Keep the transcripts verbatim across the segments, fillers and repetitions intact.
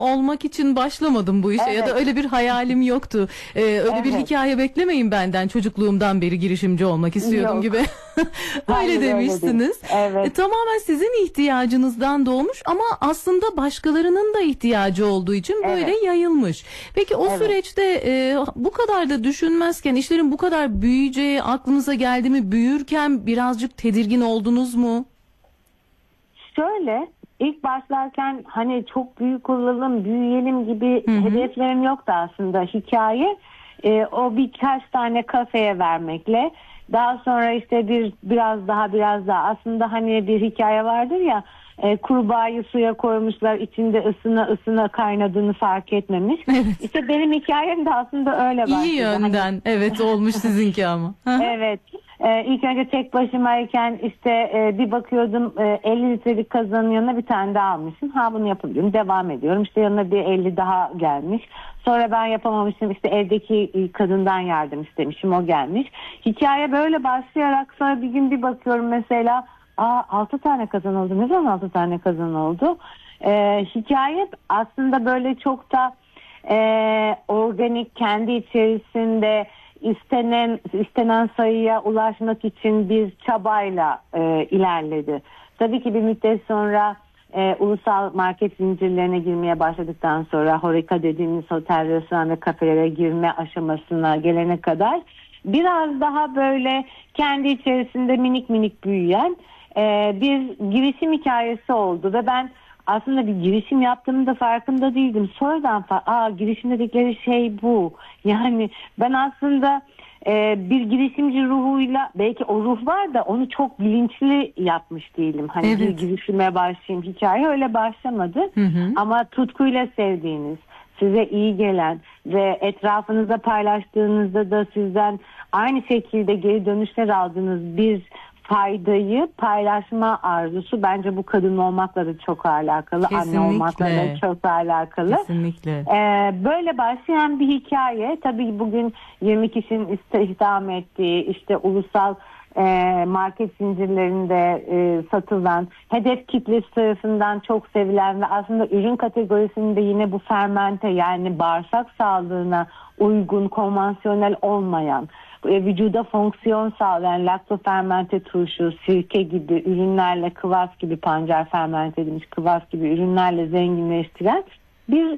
olmak için başlamadım bu işe Evet. ya da öyle bir hayalim yoktu. Ee, öyle bir Evet. hikaye beklemeyin benden. Çocukluğumdan beri girişimci olmak istiyordum Yok. gibi. Hayır, öyle öyle demişsiniz. değil. Evet. E, tamamen sizin ihtiyacınızdan doğmuş ama aslında başkalarının da ihtiyacı olduğu için böyle Evet. yayılmış. Peki o Evet. süreçte e, bu kadar da düşünmezken işlerin bu kadar büyüyeceği aklınıza geldi mi? Büyürken birazcık tedirgin oldunuz mu? Şöyle, ilk başlarken hani çok büyük olalım, büyüyelim gibi Hı hı. hedeflerim yoktu aslında. Hikaye e, o birkaç tane kafeye vermekle, daha sonra işte bir biraz daha biraz daha aslında hani bir hikaye vardır ya, e, kurbağayı suya koymuşlar, içinde ısına ısına kaynadığını fark etmemiş. Evet. İşte benim hikayem de aslında öyle başladı. İyi yönden. Hani... Evet, olmuş sizinki ama. Evet. Ee, ilk önce tek başımayken işte e, bir bakıyordum e, elli litrelik kazanın yanına bir tane daha almışım. Ha, bunu yapabiliyorum. Devam ediyorum. İşte yanına bir elli daha gelmiş. Sonra ben yapamamışım. İşte evdeki kadından yardım istemişim. O gelmiş. Hikaye böyle başlayarak sonra bir gün bir bakıyorum mesela, aa, altı tane kazan oldu. Ne zaman altı tane kazan oldu? Ee, hikaye aslında böyle çok da e, organik, kendi içerisinde istenen istenen sayıya ulaşmak için bir çabayla e, ilerledi. Tabii ki bir müddet sonra e, ulusal market zincirlerine girmeye başladıktan sonra Horeca dediğimiz otel, restoran ve kafelere girme aşamasına gelene kadar biraz daha böyle kendi içerisinde minik minik büyüyen e, bir girişim hikayesi oldu ve ben aslında bir girişim yaptığımın da farkında değildim. Sonradan fa- aa, girişim dedikleri şey bu. Yani ben aslında e, bir girişimci ruhuyla, belki o ruh var da onu çok bilinçli yapmış değilim. Hani Evet. bir girişime başlayayım, hikaye öyle başlamadı. Hı hı. Ama tutkuyla sevdiğiniz, size iyi gelen ve etrafınızda paylaştığınızda da sizden aynı şekilde geri dönüşler aldığınız bir faydayı paylaşma arzusu, bence bu kadın olmakla da çok alakalı, Kesinlikle. anne olmakla da çok alakalı. Kesinlikle. Ee, böyle başlayan bir hikaye. Tabii bugün yirmi kişinin istihdam ettiği, işte ulusal e, market zincirlerinde e, satılan, hedef kitlesi tarafından çok sevilen ve aslında ürün kategorisinde yine bu fermente, yani bağırsak sağlığına uygun, konvansiyonel olmayan, e, vücuda fonksiyon sağlayan laktofermente turşu, sirke gibi ürünlerle, kıvas gibi, pancar fermente edilmiş kıvas gibi ürünlerle zenginleştiren bir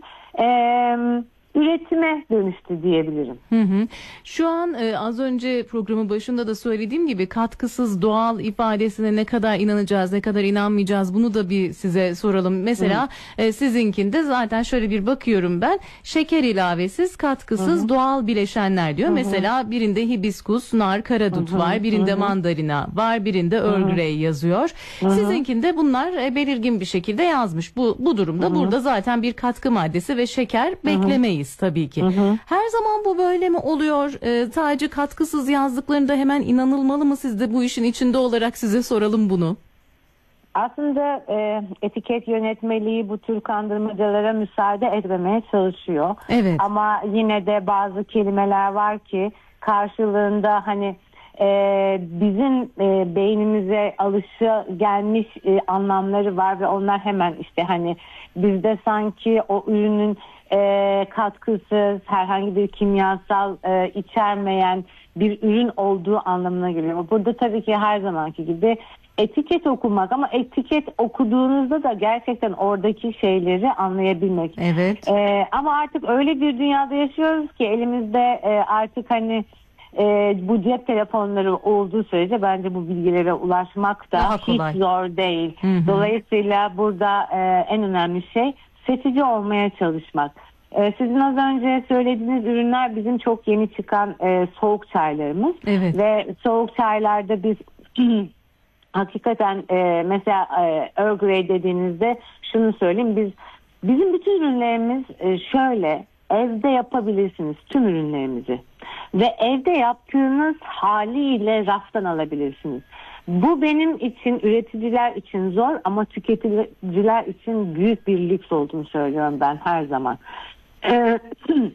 e, üretime dönüştü diyebilirim. Hı hı. Şu an e, az önce programın başında da söylediğim gibi katkısız doğal ifadesine ne kadar inanacağız, ne kadar inanmayacağız, bunu da bir size soralım. Mesela e, sizinkinde zaten şöyle bir bakıyorum ben, şeker ilavesiz, katkısız Hı hı. doğal bileşenler diyor. Hı hı. Mesela birinde hibiskus, nar, karadut Hı hı. var, birinde Hı hı. mandalina var, birinde Earl Grey yazıyor. Hı hı. Sizinkinde bunlar e, belirgin bir şekilde yazmış. Bu bu durumda Hı hı. burada zaten bir katkı maddesi ve şeker beklemeyiz tabii ki. Hı hı. Her zaman bu böyle mi oluyor? E, sadece katkısız yazdıklarında hemen inanılmalı mı? Siz de bu işin içinde olarak size soralım bunu. Aslında e, etiket yönetmeliği bu tür kandırmacalara müsaade etmemeye çalışıyor. Evet. Ama yine de bazı kelimeler var ki karşılığında hani e, bizim e, beynimize alışı gelmiş e, anlamları var ve onlar hemen işte hani bizde sanki o ürünün e, katkısız, herhangi bir kimyasal e, içermeyen bir ürün olduğu anlamına geliyor. Burada tabii ki her zamanki gibi etiket okumak, ama etiket okuduğunuzda da gerçekten oradaki şeyleri anlayabilmek. Evet. Ee, ama artık öyle bir dünyada yaşıyoruz ki elimizde e, artık hani e, bu cep telefonları olduğu sürece bence bu bilgilere ulaşmak da Daha hiç kolay. zor değil. Hı hı. Dolayısıyla burada e, en önemli şey seçici olmaya çalışmak. E, sizin az önce söylediğiniz ürünler bizim çok yeni çıkan e, soğuk çaylarımız. Evet. Ve soğuk çaylarda biz hakikaten e, mesela e, Earl Grey dediğinizde şunu söyleyeyim, biz bizim bütün ürünlerimiz e, şöyle, evde yapabilirsiniz tüm ürünlerimizi ve evde yaptığınız haliyle raftan alabilirsiniz. Bu benim için, üreticiler için zor ama tüketiciler için büyük bir lüks olduğunu söylüyorum ben her zaman. E,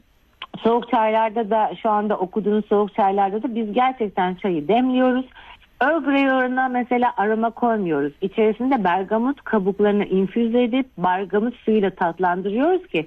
soğuk çaylarda da, şu anda okuduğunuz soğuk çaylarda da biz gerçekten çayı demliyoruz. Earl Grey oranına mesela aroma koymuyoruz. İçerisinde bergamot kabuklarını infüze edip bergamot suyuyla tatlandırıyoruz ki